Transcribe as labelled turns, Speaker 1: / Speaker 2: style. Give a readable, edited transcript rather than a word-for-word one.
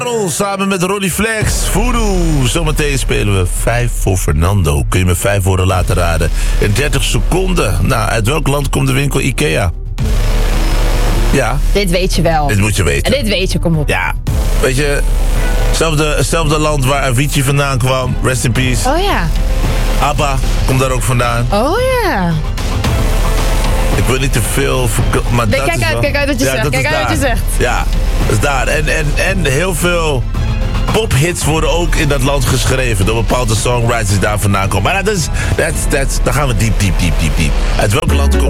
Speaker 1: Samen met Ronnie Flex, Voodoo. Zometeen spelen we 5 voor Fernando. Kun je me 5 woorden laten raden in 30 seconden. Nou, uit welk land komt de winkel Ikea? Ja.
Speaker 2: Dit weet je wel.
Speaker 1: Dit moet je weten.
Speaker 2: Dit weet je, kom op.
Speaker 1: Ja. Weet je, hetzelfde land waar Avicii vandaan kwam. Rest in peace.
Speaker 2: Oh ja.
Speaker 1: ABBA komt daar ook vandaan.
Speaker 2: Oh ja.
Speaker 1: Ik wil niet te veel... Maar
Speaker 2: Nee,
Speaker 1: dat
Speaker 2: kijk
Speaker 1: is
Speaker 2: uit,
Speaker 1: wel...
Speaker 2: kijk uit wat je zegt. Kijk uit wat je zegt.
Speaker 1: Ja, dat is daar. En heel veel pophits worden ook in dat land geschreven door bepaalde songwriters die daar vandaan komen. Maar daar gaan we diep. Uit welk land komt